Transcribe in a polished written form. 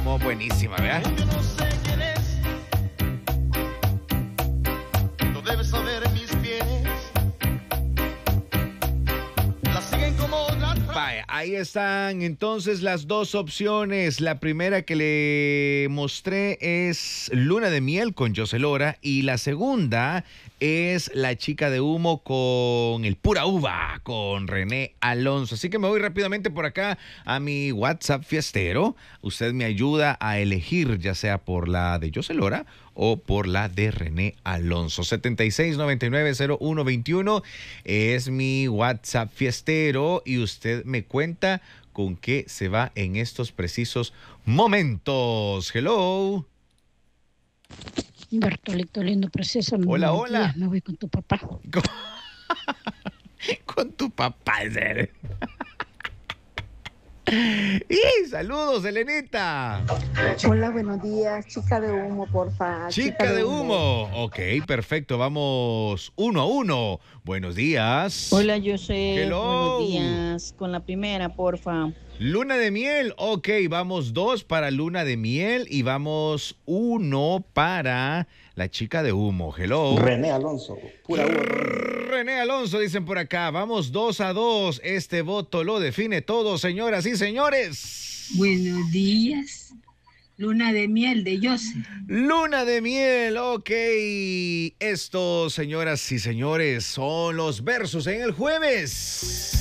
humo, buenísima, ¿verdad? Yo no sé quién es. No debes saber mis pies. La siguen como la Vaya, ahí están entonces las dos opciones. La primera que le mostré es Luna de Miel con José Lora y la segunda es La Chica de Humo con el Pura Uva, con René Alonso. Así que me voy rápidamente por acá a mi WhatsApp fiestero. Usted me ayuda a elegir ya sea por la de José Lora o por la de René Alonso. 76990121 es mi WhatsApp fiestero y usted me cuenta con qué se va en estos precisos momentos. Hello. Bertolito, lindo, precioso. Hola, Buenos hola. días, me voy con tu papá. Con tu papá, en serio. Y saludos, Elenita. Hola, buenos días. Chica de humo, porfa. Chica de humo. Ok, perfecto. Vamos 1-1. Buenos días. Hola, José. Hello. Buenos días. Con la primera, porfa. Luna de miel. Ok, vamos 2 para Luna de miel y vamos 1 para la chica de humo. Hello. René Alonso, pura uva. René Alonso, dicen por acá. Vamos 2-2. Este voto lo define todo, señoras y señores. Buenos días. Luna de miel de José. Luna de miel, ok. Estos, señoras y señores, son los versos en el jueves.